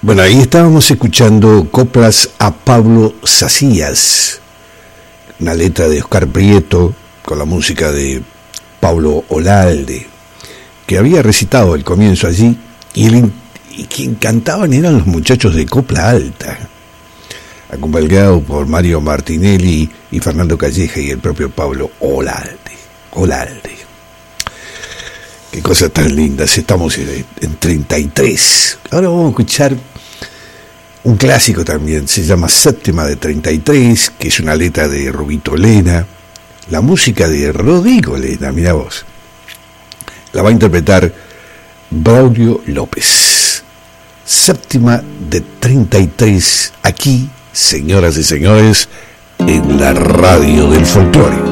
Bueno, ahí estábamos escuchando coplas a Pablo Sacías, una letra de Oscar Prieto con la música de Pablo Olalde, que había recitado el comienzo allí, y quien cantaban eran los muchachos de Copla Alta, acompañado por Mario Martinelli y Fernando Calleja y el propio Pablo Olalde. Qué cosas tan lindas, estamos en 33. Ahora vamos a escuchar un clásico también, se llama Séptima de 33, que es una letra de Rubito Lena, la música de Rodrigo Lena, mira vos. La va a interpretar Braulio López. Séptima de 33, aquí, señoras y señores, en la radio del folclore.